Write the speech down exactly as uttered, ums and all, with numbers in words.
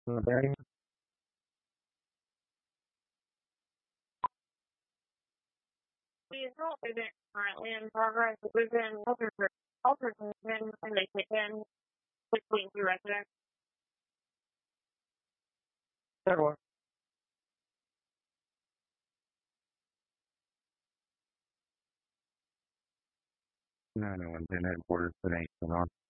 Okay. The assault isn't currently in progress. We've been altered altercation and they kick in between two residents. Sure. nine one ten headquarters today.